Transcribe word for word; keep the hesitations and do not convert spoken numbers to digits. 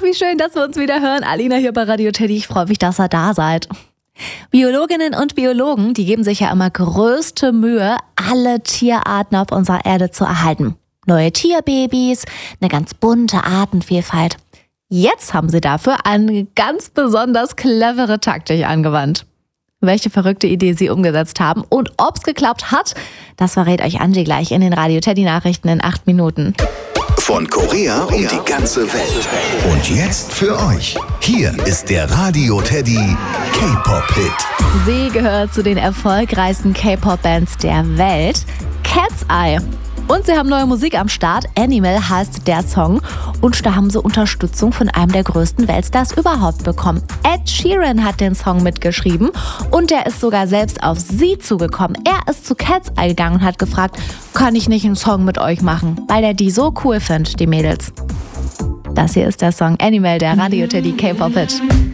wie schön, dass wir uns wieder hören. Alina hier bei Radio Teddy. Ich freue mich, dass ihr da seid. Biologinnen und Biologen, die geben sich ja immer größte Mühe, alle Tierarten auf unserer Erde zu erhalten. Neue Tierbabys, eine ganz bunte Artenvielfalt. Jetzt haben sie dafür eine ganz besonders clevere Taktik angewandt. Welche verrückte Idee sie umgesetzt haben und ob's geklappt hat, das verrät euch Angie gleich in den Radio Teddy Nachrichten in acht Minuten. Von Korea um die ganze Welt. Und jetzt für euch. Hier ist der Radio Teddy K-Pop-Hit. Sie gehört zu den erfolgreichsten K-Pop-Bands der Welt. Cat's Eye. Und sie haben neue Musik am Start. Animal heißt der Song. Und da haben sie Unterstützung von einem der größten Weltstars überhaupt bekommen. Ed Sheeran hat den Song mitgeschrieben. Und der ist sogar selbst auf sie zugekommen. Er ist zu Cat's Eye gegangen und hat gefragt, kann ich nicht einen Song mit euch machen? Weil er die so cool findet, die Mädels. Das hier ist der Song Animal, der Radio Teddy K-Pop-Hit.